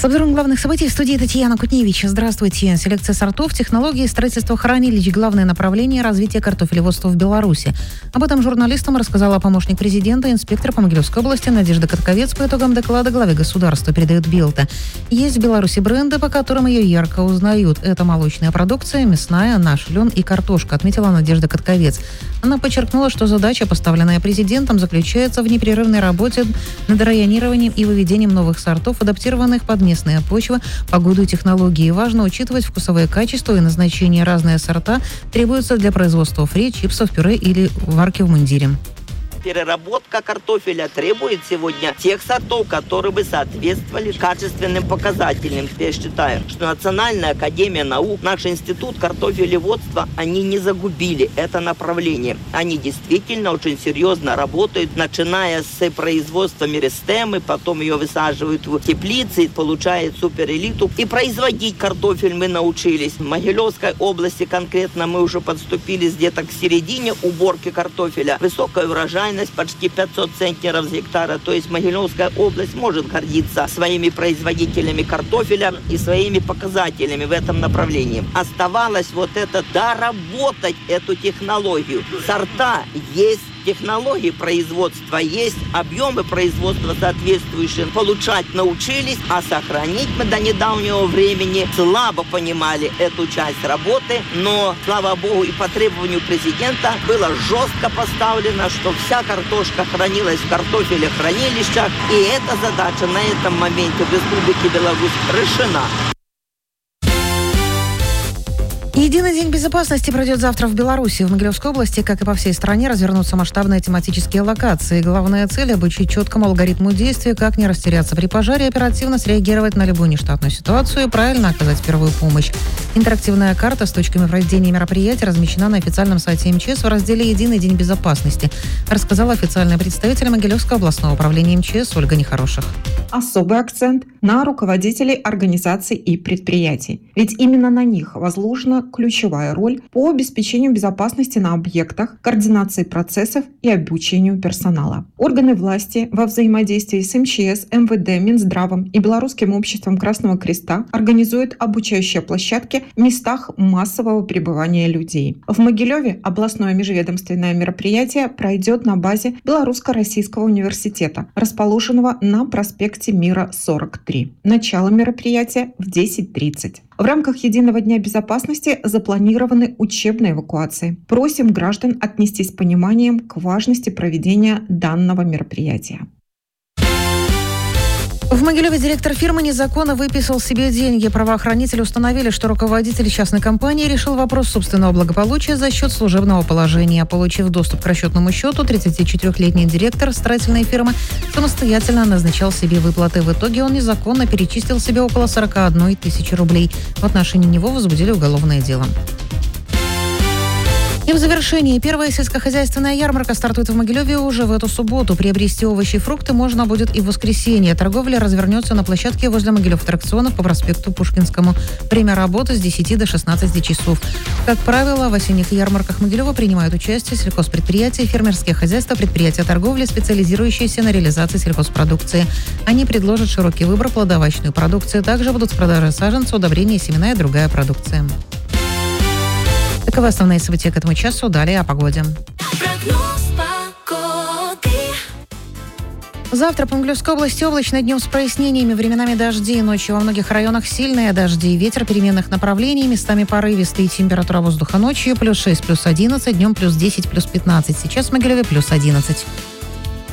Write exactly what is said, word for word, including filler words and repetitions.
С обзором главных событий в студии Татьяна Кутневич. Здравствуйте. Селекция сортов, технологии, строительство хранилищ – главное направление развития картофелеводства в Беларуси. Об этом журналистам рассказала помощник президента, инспектор по Могилевской области Надежда Катковец по итогам доклада главы государства, передает Белта. Есть в Беларуси бренды, по которым ее ярко узнают. Это молочная продукция, мясная, наш лен и картошка, отметила Надежда Катковец. Она подчеркнула, что задача, поставленная президентом, заключается в непрерывной работе над районированием и выведением новых сортов, адаптированных под местные почвы, погоду и технологии. Важно учитывать вкусовые качества и назначение. Разные сорта требуются для производства фри, чипсов, пюре или варки в мундире. Переработка картофеля требует сегодня тех сортов, которые бы соответствовали качественным показателям. Я считаю, что Национальная академия наук, наш институт картофелеводства, они не загубили это направление. Они действительно очень серьезно работают, начиная с производства меристемы, потом ее высаживают в теплицы, получают суперэлиту. И производить картофель мы научились. В Могилевской области конкретно мы уже подступили где-то к середине уборки картофеля. Высокая урожайность, почти пятьсот центнеров с гектара. То есть Могилевская область может гордиться своими производителями картофеля и своими показателями в этом направлении. Оставалось вот это доработать эту технологию. Сорта есть, технологии производства есть, объемы производства соответствующие получать научились, а сохранить мы до недавнего времени слабо понимали эту часть работы, но, слава богу, и по требованию президента было жестко поставлено, что вся картошка хранилась в картофелехранилищах, и эта задача на этом моменте в Республике Беларусь решена. Единый день безопасности пройдет завтра в Беларуси. В Могилевской области, как и по всей стране, развернутся масштабные тематические локации. Главная цель – обучить четкому алгоритму действия, как не растеряться при пожаре, оперативно среагировать на любую нештатную ситуацию и правильно оказать первую помощь. Интерактивная карта с точками проведения мероприятий размещена на официальном сайте эм че эс в разделе «Единый день безопасности», рассказала официальный представитель Могилевского областного управления эм че эс Ольга Нехороших. Особый акцент на руководителей организаций и предприятий. Ведь именно на них возложена ключевая роль по обеспечению безопасности на объектах, координации процессов и обучению персонала. Органы власти во взаимодействии с эм че эс, эм вэ дэ, Минздравом и Белорусским обществом Красного Креста организуют обучающие площадки в местах массового пребывания людей. В Могилеве областное межведомственное мероприятие пройдет на базе Белорусско-Российского университета, расположенного на проспекте Мира сорок три. Начало мероприятия в десять тридцать. В рамках Единого дня безопасности запланированы учебные эвакуации. Просим граждан отнестись с пониманием к важности проведения данного мероприятия. В Могилеве директор фирмы незаконно выписал себе деньги. Правоохранители установили, что руководитель частной компании решил вопрос собственного благополучия за счет служебного положения. Получив доступ к расчетному счету, тридцатичетырехлетний директор строительной фирмы самостоятельно назначал себе выплаты. В итоге он незаконно перечислил себе около сорок одной тысячи рублей. В отношении него возбудили уголовное дело. И в завершении первая сельскохозяйственная ярмарка стартует в Могилеве уже в эту субботу. Приобрести овощи и фрукты можно будет и в воскресенье. Торговля развернется на площадке возле Могилев аттракционов по проспекту Пушкинскому. Время работы с десяти до шестнадцати часов. Как правило, в осенних ярмарках Могилева принимают участие сельхозпредприятия, фермерские хозяйства, предприятия торговли, специализирующиеся на реализации сельхозпродукции. Они предложат широкий выбор плодовочной продукции. Также будут в продаже саженцы, удобрения, семена и другая продукция. Таковы основные события к этому часу. Далее о погоде. Завтра по Могилевской области облачно, днем с прояснениями, временами дожди. Ночью во многих районах сильные дожди. Ветер переменных направлений, местами порывистый. Температура воздуха ночью плюс шесть, плюс одиннадцать, днем плюс десять, плюс пятнадцать. Сейчас в Могилеве плюс одиннадцать.